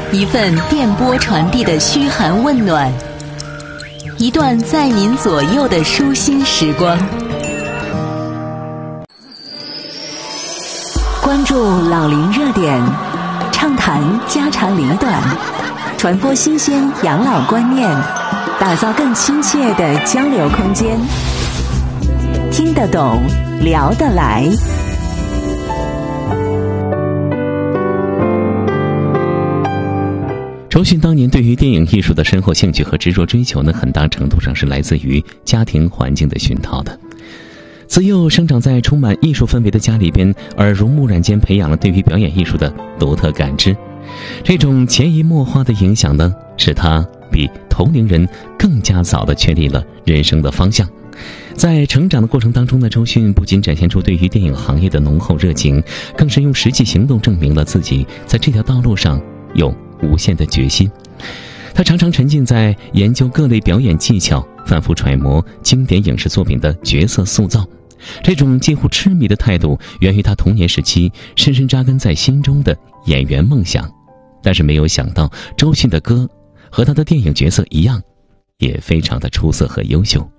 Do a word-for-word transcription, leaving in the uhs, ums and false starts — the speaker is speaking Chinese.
一份电波传递的嘘寒问暖，一段在您左右的舒心时光。关注老龄热点，畅谈家长里短，传播新鲜养老观念，打造更亲切的交流空间。听得懂，聊得来。 周迅当年对于电影艺术的深厚兴趣和执着追求呢，很大程度上是来自于家庭环境的熏陶的。自幼生长在充满艺术氛围的家里边，耳濡目染间培养了对于表演艺术的独特感知。这种潜移默化的影响呢，使他比同龄人更加早地确立了人生的方向。在成长的过程当中呢，周迅不仅展现出对于电影行业的浓厚热情，更是用实际行动证明了自己在这条道路上有无限的决心。他常常沉浸在研究各类表演技巧，反复揣摩经典影视作品的角色塑造。这种几乎痴迷的态度源于他童年时期深深扎根在心中的演员梦想。但是没有想到，周迅的歌和他的电影角色一样，也非常的出色和优秀。